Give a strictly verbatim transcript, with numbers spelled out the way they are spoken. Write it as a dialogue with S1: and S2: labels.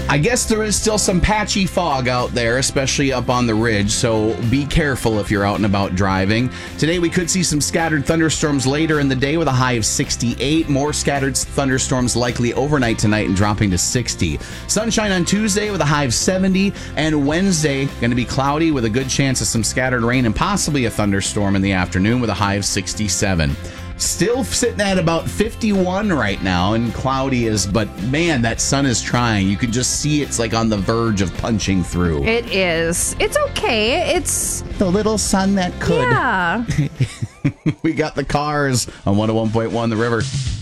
S1: I guess there is still some patchy fog out there, especially up on the ridge, so be careful if you're out and about driving. Today we could see some scattered thunderstorms later in the day with a high of sixty-eight. More scattered thunderstorms likely overnight tonight and dropping to sixty. Sunshine on Tuesday with a high of seventy, and Wednesday going to be cloudy with a good chance of some scattered rain and possibly a thunderstorm in the afternoon with a high of sixty-seven. Still sitting at about fifty-one right now, and cloudy is, but man, that sun is trying. You can just see it's like on the verge of punching through.
S2: It is. It's okay. It's
S1: the little sun that could.
S2: Yeah.
S1: We got the Cars on one oh one point one The River.